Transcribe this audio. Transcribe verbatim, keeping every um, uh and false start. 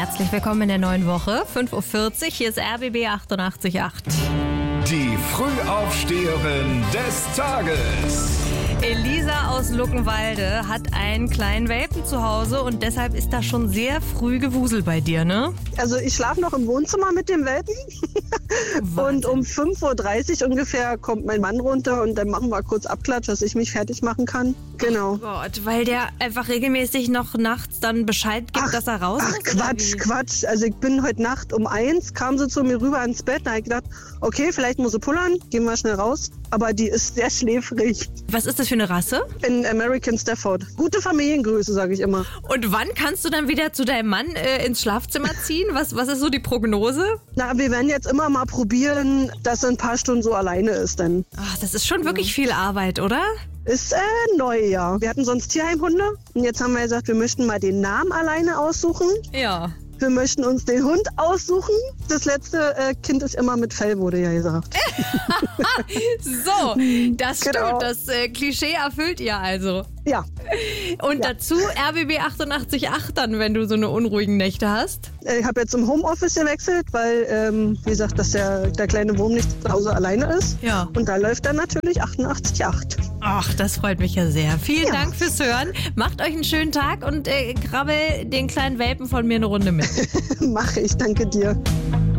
Herzlich willkommen in der neuen Woche. fünf Uhr vierzig, hier ist R B B achtundachtzig Komma acht. Die Frühaufsteherin des Tages. Elisa aus Luckenwalde hat einen kleinen Welpen zu Hause und deshalb ist da schon sehr früh gewuselt bei dir, ne? Also ich schlafe noch im Wohnzimmer mit dem Welpen und um fünf Uhr dreißig ungefähr kommt mein Mann runter und dann machen wir kurz Abklatsch, dass ich mich fertig machen kann. Genau. Oh Gott, weil der einfach regelmäßig noch nachts dann Bescheid gibt, Ach, dass er raus ach muss? Quatsch, Quatsch. Also ich bin heute Nacht um eins, kam sie zu mir rüber ins Bett, da habe ich gedacht, okay, vielleicht muss sie pullern, gehen wir schnell raus. Aber die ist sehr schläfrig. Was ist das für eine Rasse? In American Stafford. Gute Familiengröße, sage ich immer. Und wann kannst du dann wieder zu deinem Mann äh, ins Schlafzimmer ziehen? Was, was ist so die Prognose? Na, wir werden jetzt immer mal probieren, dass er ein paar Stunden so alleine ist dann. Ach, das ist schon wirklich viel Arbeit, oder? Ist äh, neu, ja. Wir hatten sonst Tierheimhunde und jetzt haben wir gesagt, wir möchten mal den Namen alleine aussuchen. Ja. Wir möchten uns den Hund aussuchen. Das letzte äh, Kind ist immer mit Fell, wurde ja gesagt. So, das Genau. stimmt. Das äh, Klischee erfüllt ihr also. Ja, Und Ja. dazu R B B achtundachtzig Komma acht dann, wenn du so eine unruhigen Nächte hast. äh, ich habe jetzt im Homeoffice gewechselt, weil, ähm, wie gesagt, dass der, der kleine Wurm nicht zu Hause alleine ist. Ja. Und da läuft dann natürlich achtundachtzig Komma acht. Ach, das freut mich ja sehr. Vielen Ja. Dank fürs Hören. Macht euch einen schönen Tag und äh, krabbel den kleinen Welpen von mir eine Runde mit. Mache ich, danke dir.